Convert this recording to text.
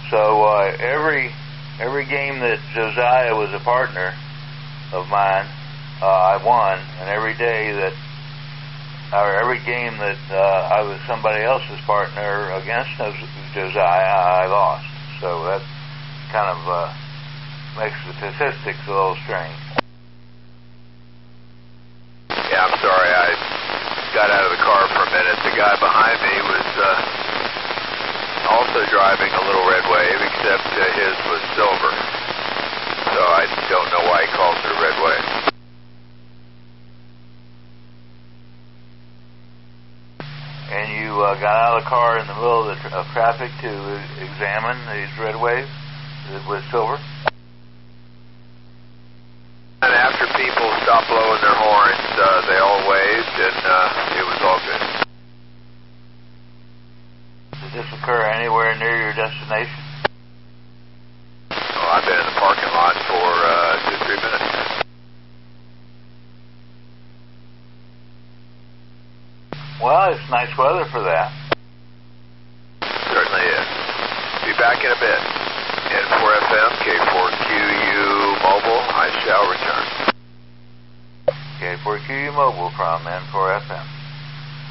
So every game that Josiah was a partner of mine, I won, and every game that I was somebody else's partner against Josiah, I lost. So that kind of makes the statistics a little strange. Yeah, I'm sorry, I got out of the car for a minute. The guy behind me was also driving a little red wave, except his was silver. So I don't know why he calls it a red wave. And you got out of the car in the middle of traffic to examine these red waves with silver? And after people stopped blowing their horns, they all waved, and it was all good. Did this occur anywhere near your destination? Oh, I've been in the parking lot for 2-3 minutes. Well, it's nice weather for that. Certainly is. Be back in a bit. N4FM, K4QU Mobile, I shall return. K4QU Mobile from N4FM.